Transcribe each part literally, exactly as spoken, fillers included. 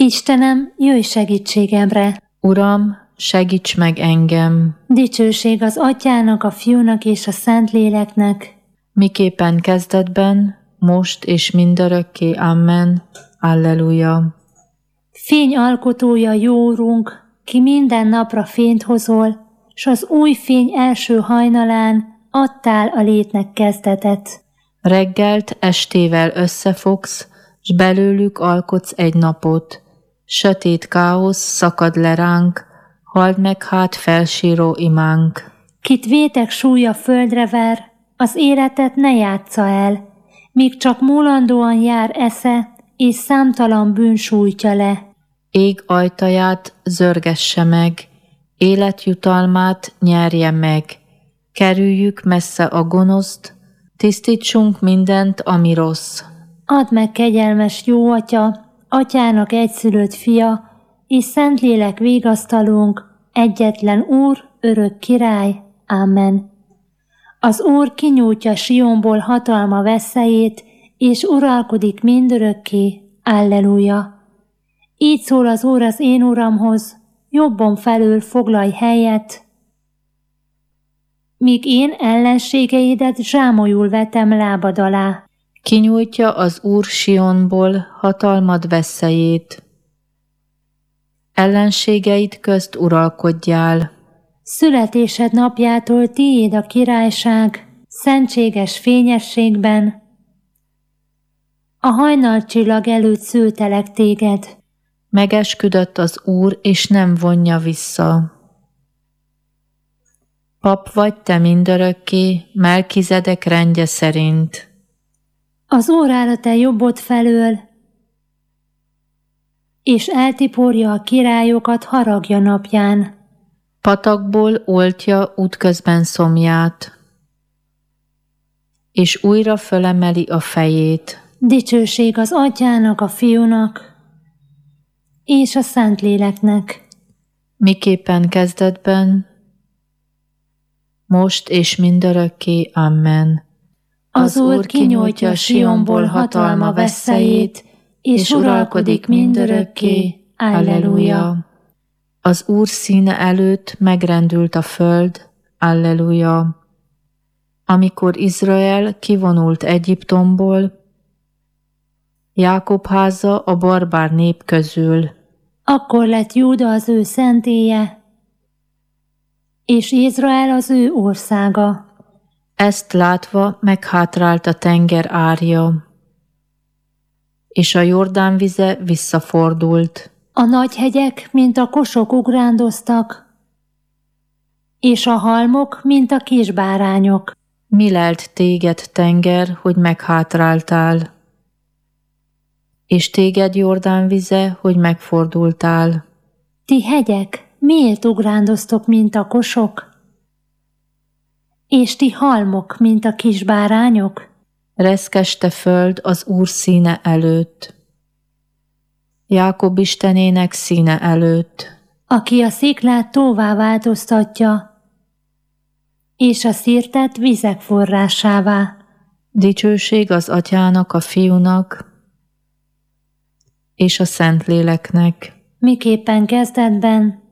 Istenem, jöjj segítségemre! Uram, segíts meg engem! Dicsőség az Atyának, a Fiúnak és a Szentléleknek, miképpen kezdetben, most és mindörökké. Amen. Alleluja. Fény alkotója, jó Urunk, ki minden napra fényt hozol, s az új fény első hajnalán adtál a létnek kezdetet. Reggelt estével összefogsz, s belőlük alkotsz egy napot. Sötét káosz szakad le ránk, halld meg hát felsíró imánk. Kit vétek súlya földre ver, az életet ne játsza el, míg csak múlandóan jár esze, és számtalan bűn sújtja le. Ég ajtaját zörgesse meg, életjutalmát nyerje meg. Kerüljük messze a gonoszt, tisztítsunk mindent, ami rossz. Add meg, kegyelmes jó Atya, Atyának egyszülött fia, és Szentlélek végasztalunk, egyetlen Úr, örök király. Amen. Az Úr kinyújtja Sionból hatalma veszélyét, és uralkodik mindörökké. Alleluja. Így szól az Úr az én Uramhoz, jobbon felül foglalj helyet, míg én ellenségeidet zsámolyul vetem lábad alá. Kinyújtja az Úr Sionból hatalmad veszélyét. Ellenségeid közt uralkodjál. Születésed napjától tiéd a királyság, szentséges fényességben. A hajnalcsillag előtt szültelek téged. Megesküdött az Úr, és nem vonja vissza. Pap vagy te mindörökké, Melkizedek rendje szerint. Az Úr áll a te jobbod felől, és eltiporja a királyokat haragja napján. Patakból oltja útközben szomját, és újra fölemeli a fejét. Dicsőség az Atyának, a Fiúnak, és a Szentléleknek. Miképpen kezdetben, most és mindörökké. Amen. Az Úr kinyújtja Sionból hatalma veszélyét, és uralkodik mindörökké. Alleluja. Az Úr színe előtt megrendült a föld. Alleluja. Amikor Izrael kivonult Egyiptomból, Jákob háza a barbár nép közül. Akkor lett Júda az ő szentélye, és Izrael az ő országa. Ezt látva meghátrált a tenger árja, és a Jordán vize visszafordult. A nagy hegyek, mint a kosok ugrándoztak, és a halmok, mint a kisbárányok. Mi lelt téged, tenger, hogy meghátráltál, és téged, Jordán vize, hogy megfordultál? Ti hegyek, miért ugrándoztok, mint a kosok? És ti halmok, mint a kisbárányok? Reszkeste föld az Úr színe előtt, Jákob Istenének színe előtt. Aki a sziklát tóvá változtatja, és a szirtet vizek forrásává. Dicsőség az Atyának, a Fiúnak, és a Szentléleknek. Miképpen kezdetben,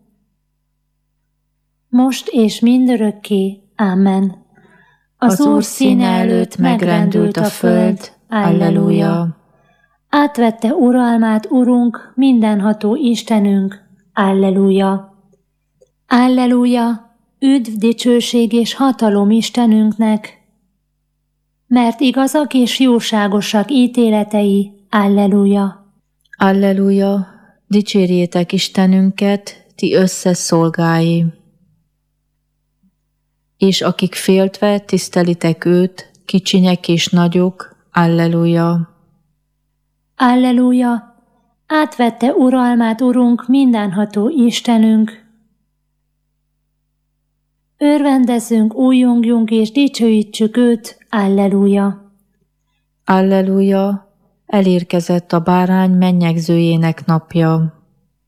most és mindörökké. Amen. Az, az Úr színe előtt megrendült a föld. Alleluja. Átvette uralmát Urunk, mindenható Istenünk. Alleluja. Alleluja. Üdv, dicsőség és hatalom Istenünknek, mert igazak és jóságosak ítéletei. Alleluja. Alleluja. Dicsérjétek Istenünket, ti összes szolgái, és akik féltve tisztelitek őt, kicsinyek és nagyok. Alleluja. Alleluja. Átvette uralmát Urunk, mindenható Istenünk. Örvendezzünk, újjongjunk és dicsőítsük őt. Alleluja. Alleluja. Elérkezett a bárány mennyegzőjének napja.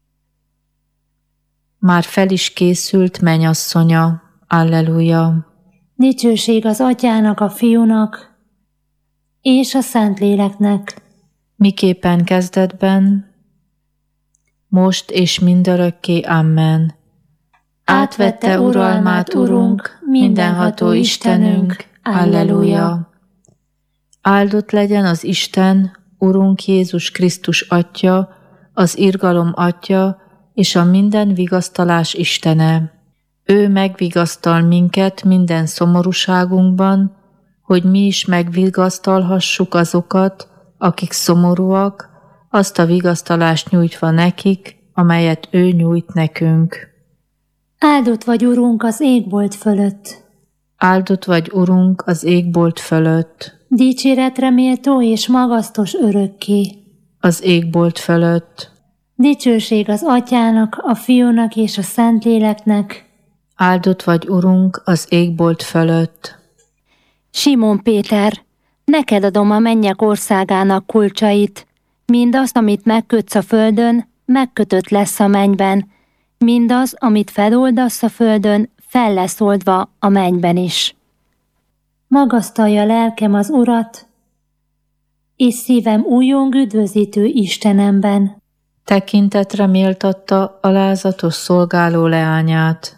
Már fel is készült mennyasszonya. Alleluja. Dicsőség az Atyának, a Fiúnak, és a Szentléleknek. Miképpen kezdetben, most és mindörökké. Amen. Átvette uralmát, Urunk, mindenható Istenünk. Alleluja. Áldott legyen az Isten, Urunk Jézus Krisztus Atya, az irgalom Atya és a minden vigasztalás Istene. Ő megvigasztal minket minden szomorúságunkban, hogy mi is megvigasztalhassuk azokat, akik szomorúak, azt a vigasztalást nyújtva nekik, amelyet ő nyújt nekünk. Áldott vagy, Urunk, az égbolt fölött. Áldott vagy, Urunk, az égbolt fölött. Dicséretre méltó és magasztos örökké. Az égbolt fölött. Dicsőség az Atyának, a Fiúnak és a Szentléleknek. Áldott vagy, Urunk, az égbolt fölött. Simon Péter, neked adom a mennyek országának kulcsait. Mindaz, amit megkötsz a földön, megkötött lesz a mennyben. Mindaz, amit feloldasz a földön, fel lesz oldva a mennyben is. Magasztalja lelkem az Urat, és szívem újjong üdvözítő Istenemben. Tekintetre méltatta alázatos szolgáló leányát.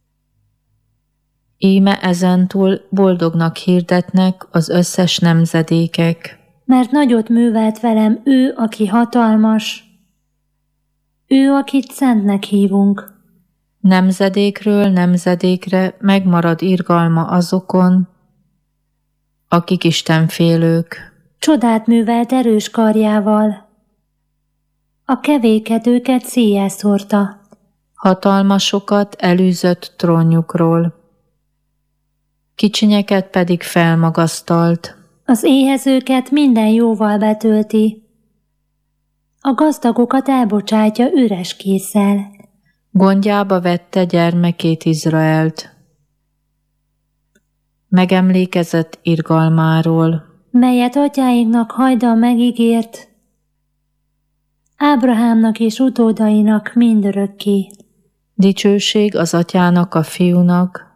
Íme ezentúl boldognak hirdetnek az összes nemzedékek. Mert nagyot művelt velem ő, aki hatalmas, ő, akit szentnek hívunk. Nemzedékről nemzedékre megmarad irgalma azokon, akik istenfélők. Csodát művelt erős karjával, a kevékedőket széjjel szórta. Hatalmasokat elűzött trónjukról, kicsinyeket pedig felmagasztalt. Az éhezőket minden jóval betölti, a gazdagokat elbocsátja üres kézzel. Gondjába vette gyermekét Izraelt. Megemlékezett irgalmáról, melyet atyáinknak hajdan megígért, Ábrahámnak és utódainak mindörökké. Dicsőség az Atyának, a Fiúnak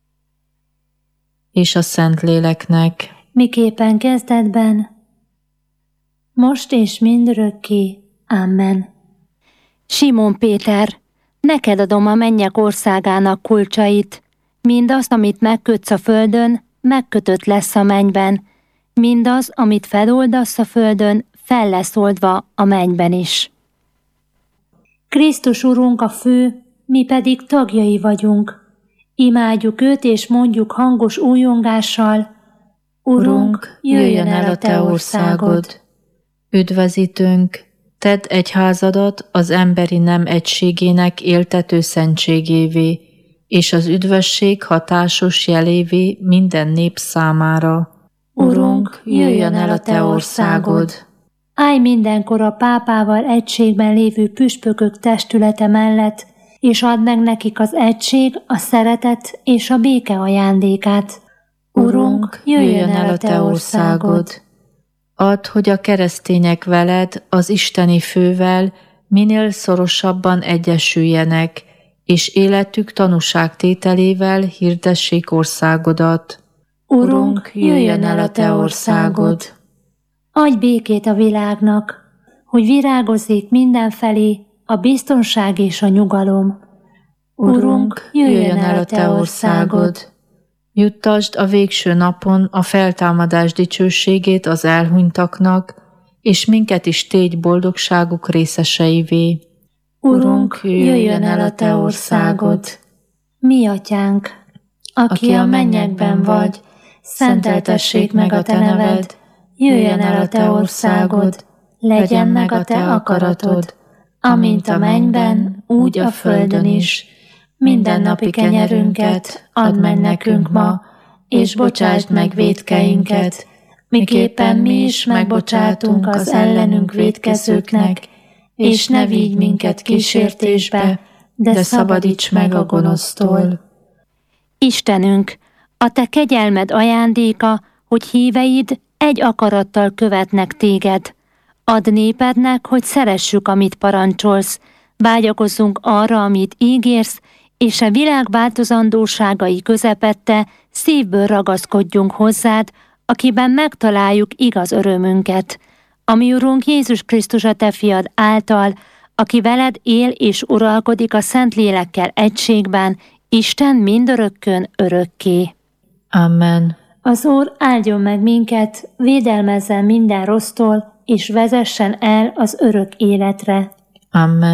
és a Szentléleknek. Miképpen kezdetben, most és mindörökké. Amen. Simon Péter, neked adom a mennyek országának kulcsait. Mindaz, amit megkötsz a földön, megkötött lesz a mennyben. Mindaz, amit feloldasz a földön, fel lesz oldva a mennyben is. Krisztus Urunk a fő, mi pedig tagjai vagyunk. Imádjuk őt és mondjuk hangos újjongással: Urunk, jöjjön el a te országod. Üdvözítőnk, tedd egyházadat az emberi nem egységének éltető szentségévé, és az üdvösség hatásos jelévé minden nép számára. Urunk, jöjjön el a te országod. Állj mindenkor a pápával egységben lévő püspökök testülete mellett, és add meg nekik az egység, a szeretet és a béke ajándékát. Urunk, jöjjön el a te országod. Add, hogy a keresztények veled, az isteni fővel minél szorosabban egyesüljenek, és életük tanúságtételével hirdessék országodat. Urunk, jöjjön el a te országod. Adj békét a világnak, hogy virágozzék mindenfelé a biztonság és a nyugalom. Urunk, jöjjön el a te országod. Juttasd a végső napon a feltámadás dicsőségét az elhunytaknak, és minket is tégy boldogságuk részeseivé. Urunk, jöjjön el a te országod. Mi atyánk, aki a mennyekben vagy, szenteltessék meg a te neved, jöjjön el a te országod, legyen meg a te akaratod, amint a mennyben, úgy a földön is. Mindennapi kenyerünket add meg nekünk ma, és bocsásd meg vétkeinket, miképpen mi is megbocsátunk az ellenünk vétkezőknek, és ne vigy minket kísértésbe, de szabadíts meg a gonosztól. Istenünk, a te kegyelmed ajándéka, hogy híveid egy akarattal követnek téged. Add népednek, hogy szeressük, amit parancsolsz, vágyakozzunk arra, amit ígérsz, és a világ változandóságai közepette szívből ragaszkodjunk hozzád, akiben megtaláljuk igaz örömünket. Ami Urunk Jézus Krisztus a te fiad által, aki veled él és uralkodik a Szentlélekkel egységben, Isten mindörökkön örökké. Amen. Az Úr áldjon meg minket, védelmezzen minden rossztól, és vezessen el az örök életre. Amen.